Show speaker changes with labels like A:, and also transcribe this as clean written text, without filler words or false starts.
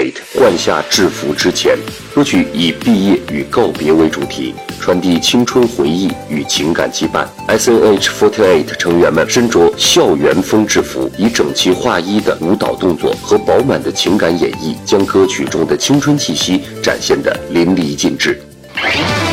A: Forty-Eight 冠下制服之前，歌曲以毕业与告别为主题，传递青春回忆与情感羁绊。SNH48 成员们身着校园风制服，以整齐划一的舞蹈动作和饱满的情感演绎，将歌曲中的青春气息展现得淋漓尽致。